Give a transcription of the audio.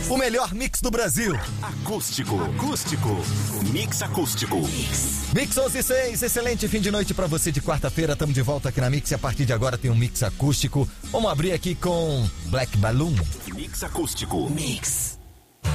O melhor mix do Brasil. Acústico. Mix acústico. Mix 11:06, excelente fim de noite pra você de quarta-feira. Estamos de volta aqui na Mix e a partir de agora tem um mix acústico. Vamos abrir aqui com Black Balloon. Mix acústico. Mix.